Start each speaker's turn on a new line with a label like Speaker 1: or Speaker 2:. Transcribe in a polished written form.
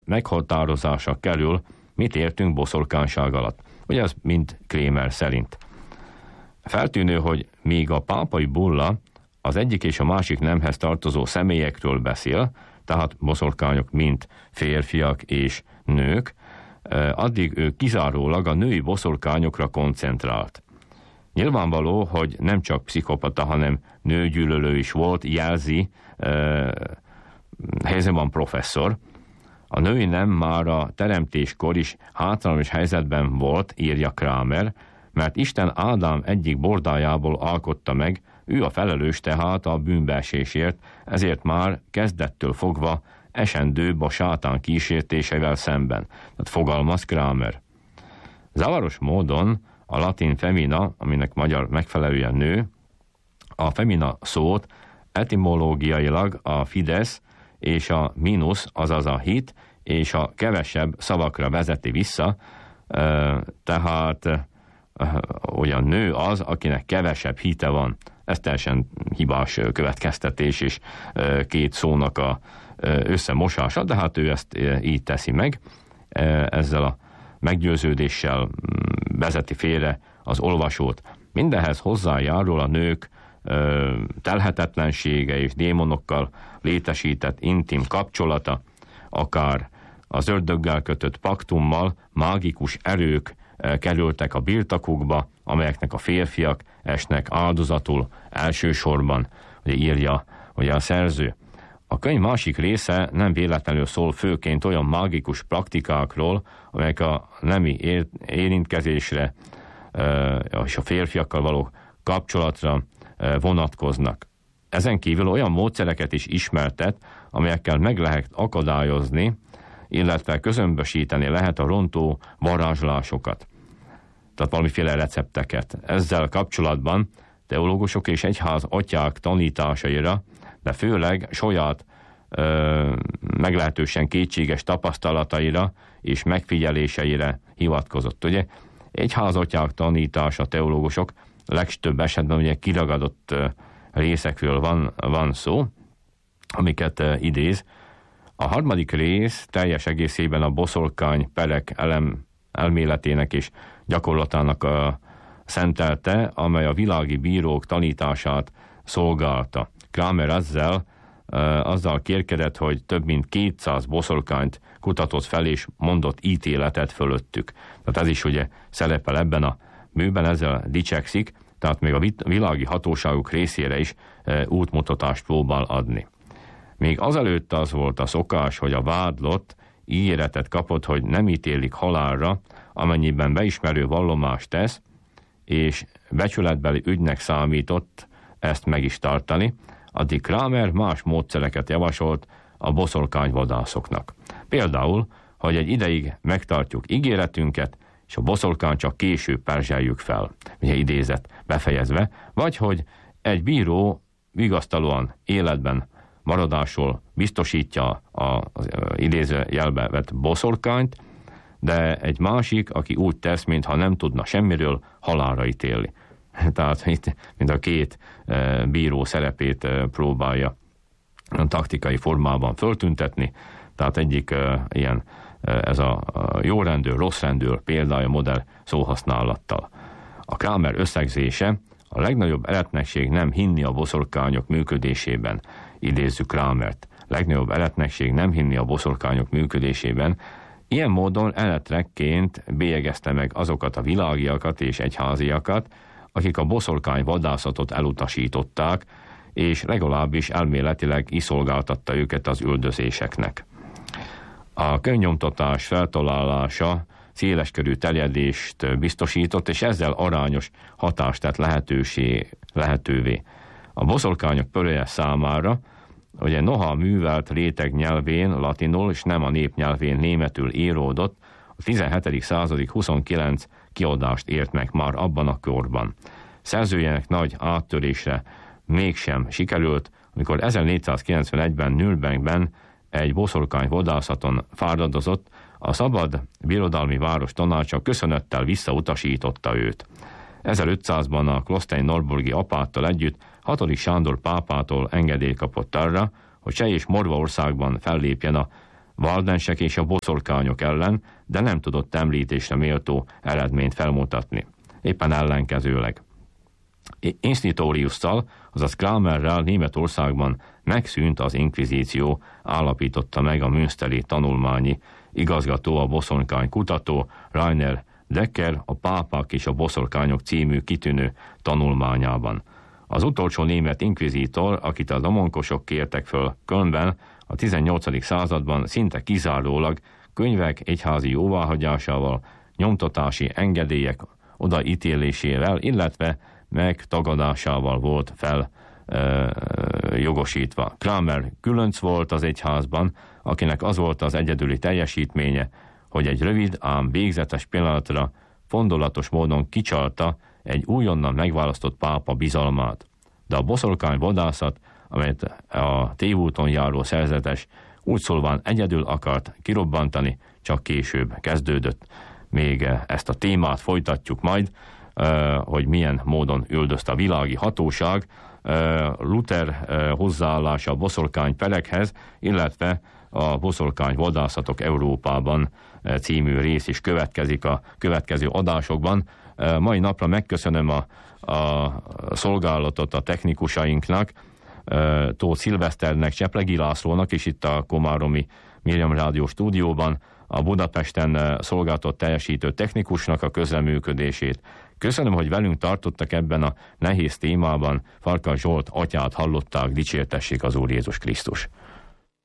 Speaker 1: meghatározásra kerül, mit értünk boszorkányság alatt. Ugye ez mind Krémer szerint. Feltűnő, hogy míg a pápai bulla az egyik és a másik nemhez tartozó személyekről beszél, tehát boszorkányok mint férfiak és nők, addig ő kizárólag a női boszorkányokra koncentrált. Nyilvánvaló, hogy nem csak pszichopata, hanem nőgyűlölő is volt, jelzi Haseman professzor. A női nem már a teremtéskor is hátrányos helyzetben volt, írja Kramer, mert Isten Ádám egyik bordájából alkotta meg, ő a felelős tehát a bűnbeesésért, ezért már kezdettől fogva esendőbb a sátán kísértéseivel szemben. Tehát fogalmaz Kramer. Zavaros módon a latin femina, aminek magyar megfelelője nő, a femina szót etimológiailag a fides és a minus, azaz a hit, és a kevesebb szavakra vezeti vissza, tehát olyan nő az, akinek kevesebb hite van. Ez teljesen hibás következtetés, és két szónak a összemosása, de hát ő ezt így teszi meg. Ezzel a meggyőződéssel vezeti félre az olvasót. Mindenhez hozzájárul a nők telhetetlensége és démonokkal létesített intim kapcsolata, akár az ördöggel kötött paktummal mágikus erők kerültek a birtokukba, amelyeknek a férfiak esnek áldozatul elsősorban, ugye írja ugye a szerző. A könyv másik része nem véletlenül szól főként olyan mágikus praktikákról, amelyek a nemi érintkezésre és a férfiakkal való kapcsolatra vonatkoznak. Ezen kívül olyan módszereket is ismertet, amelyekkel meg lehet akadályozni, illetve közömbösíteni lehet a rontó varázslásokat. Tehát valamiféle recepteket. Ezzel kapcsolatban teológusok és egyház atyák tanításaira, de főleg saját meglehetősen kétséges tapasztalataira és megfigyeléseire hivatkozott. Ugye egyházatyák tanítása, teológusok legtöbb esetben ugye kiragadott részekről van szó, amiket idéz. A harmadik rész teljes egészében a boszorkány perek elméletének és gyakorlatának szentelte, amely a világi bírók tanítását szolgálta. Kramer azzal kérkedett, hogy több mint 200 boszorkányt kutatott fel és mondott ítéletet fölöttük. Tehát ez is ugye szerepel ebben a műben, ezzel dicsekszik, tehát még a világi hatóságok részére is útmutatást próbál adni. Még azelőtt az volt a szokás, hogy a vádlott ígéretet kapott, hogy nem ítélik halálra, amennyiben beismerő vallomást tesz, és becsületbeli ügynek számított ezt meg is tartani, addig Kramer más módszereket javasolt a boszorkányvadászoknak. Például, hogy egy ideig megtartjuk ígéretünket, és a boszorkány csak később perzseljük fel, ugye idézet befejezve, vagy hogy egy bíró vigasztalóan életben maradásról biztosítja az idézőjelbe vett boszorkányt, de egy másik, aki úgy tesz, mintha nem tudna semmiről, halálra ítéli. Tehát itt mind a két bíró szerepét próbálja taktikai formában föltüntetni, tehát egyik ilyen ez a jó rendőr, rossz rendőr példája modell szóhasználattal. A Kramer összegzése: a legnagyobb eretnekség nem hinni a boszorkányok működésében, idézzük Kramert. Legnagyobb eretnekség nem hinni a boszorkányok működésében. Ilyen módon eletrekként bélyegezte meg azokat a világiakat és egyháziakat, akik a boszorkány vadászatot elutasították, és legalábbis elméletileg kiszolgáltatta őket az üldözéseknek. A könyvnyomtatás feltalálása széleskörű terjedést biztosított, és ezzel arányos hatást tett lehetővé. A boszorkányok pörője számára, ugye noha művelt réteg nyelvén, latinul, és nem a népnyelvén németül íródott, a 17. századi 29 kiadást ért meg már abban a korban. Szerzőjének nagy áttörésre mégsem sikerült, amikor 1491-ben Nürnbergben egy boszorkány vadászaton fáradozott, a szabad birodalmi város tanácsa köszönettel visszautasította őt. 1500-ban a Klosztein-Norburgi apáttal együtt 6. Sándor pápától engedélyt kapott arra, hogy Cseh és Morvaországban fellépjen a valdensek és a boszorkányok ellen, de nem tudott említésre méltó eredményt felmutatni. Éppen ellenkezőleg. Institoriusszal, azaz Kramerrel Németországban megszűnt az inkvizíció, állapította meg a münsteri tanulmányi igazgató, a boszorkány kutató Rainer Decker a Pápák és a boszorkányok című kitűnő tanulmányában. Az utolsó német inkvizítor, akit a domonkosok kértek föl Kölnben a 18. században, szinte kizárólag könyvek egyházi jóváhagyásával, nyomtatási engedélyek odaítélésével, illetve megtagadásával volt jogosítva. Kramer különc volt az egyházban, akinek az volt az egyedüli teljesítménye, hogy egy rövid, ám végzetes pillanatra fondolatos módon kicsalta egy újonnan megválasztott pápa bizalmát. De a boszorkány vadászat, amelyet a tévúton járó szerzetes úgy szólván egyedül akart kirobbantani, csak később kezdődött. Még ezt a témát folytatjuk majd, hogy milyen módon üldözte a világi hatóság Luther hozzáállása a boszorkány perekhez, illetve a boszorkány vadászatok Európában című rész is következik a következő adásokban. Mai napra megköszönöm a szolgálatot a technikusainknak, Tóth Szilveszternek, Cseplegi Lászlónak is itt a komáromi Miriam Rádió stúdióban, a Budapesten szolgáltat teljesítő technikusnak a közreműködését. Köszönöm, hogy velünk tartottak ebben a nehéz témában. Farkas Zsolt atyát hallották, dicsértessék az Úr Jézus Krisztus.